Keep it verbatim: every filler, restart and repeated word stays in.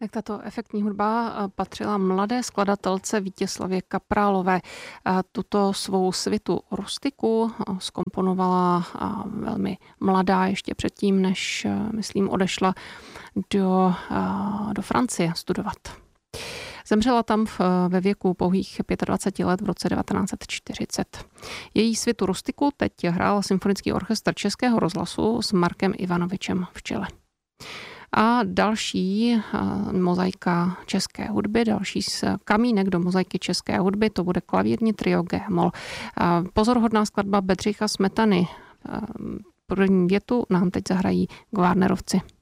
Tak tato efektní hudba patřila mladé skladatelce Vítězslavě Kaprálové. Tuto svou svitu Rustiku zkomponovala velmi mladá, ještě předtím, než, myslím, odešla do, do Francie studovat. Zemřela tam ve věku pouhých dvacet pět let v roce devatenáct set čtyřicet. Její svitu Rustiku teď hrál Symfonický orchestr Českého rozhlasu s Markem Ivanovičem v čele. A další mozaika české hudby, další z kamínek do mozaiky české hudby, to bude klavírní trio G-moll. Pozoruhodná skladba Bedřicha Smetany. První větu nám teď zahrají Gvárnerovci.